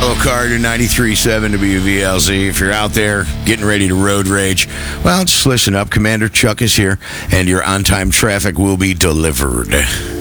Will Carter, 93.7 WVLZ. If you're out there getting ready to road rage, well, just listen up. Commander Chuck is here, and your on-time traffic will be delivered.